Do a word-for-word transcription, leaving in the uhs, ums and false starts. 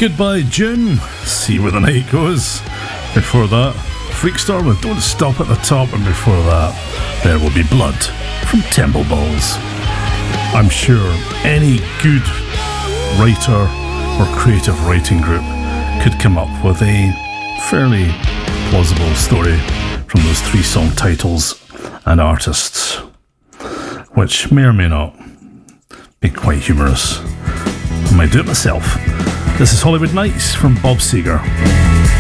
Goodbye June, see where the night goes. Before that, Freakstorm with Don't Stop at the Top, and before that, There Will Be Blood from Temple Balls. I'm sure any good writer or creative writing group could come up with a fairly plausible story from those three song titles and artists, which may or may not be quite humorous. I might do it myself. This is Hollywood Nights from Bob Seger.